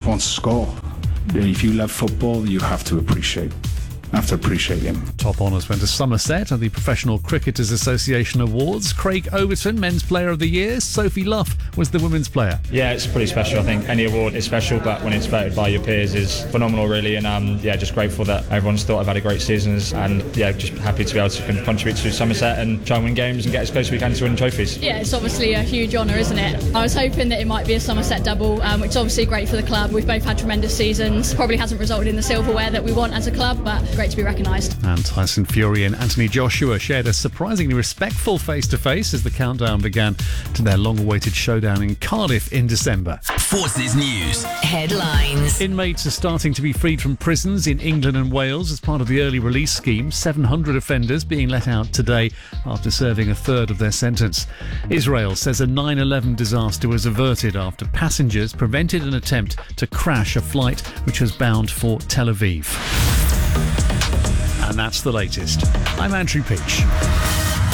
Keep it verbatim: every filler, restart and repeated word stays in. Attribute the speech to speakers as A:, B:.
A: wants to score. If you love football, you have to appreciate have to appreciate him.
B: Top honours went to Somerset at the Professional Cricketers Association Awards. Craig Overton, Men's Player of the Year. Sophie Luff was the Women's Player.
C: Yeah, it's pretty special. I think any award is special, but when it's voted by your peers is phenomenal, really. And um, yeah, just grateful that everyone's thought I've had a great season, and yeah, just happy to be able to contribute to Somerset and try and win games and get as close as we can to winning trophies.
D: Yeah, it's obviously a huge honour, isn't it? I was hoping that it might be a Somerset double, um, which is obviously great for the club. We've both had tremendous seasons. Probably hasn't resulted in the silverware that we want as a club, but great to be recognised.
B: And Tyson Fury and Anthony Joshua shared a surprisingly respectful face-to-face as the countdown began to their long-awaited showdown in Cardiff in December.
E: Forces News
F: headlines.
B: Inmates are starting to be freed from prisons in England and Wales as part of the early release scheme. seven hundred offenders being let out today after serving a third of their sentence. Israel says a nine eleven disaster was averted after passengers prevented an attempt to crash a flight which was bound for Tel Aviv. And that's the latest. I'm Andrew Peach.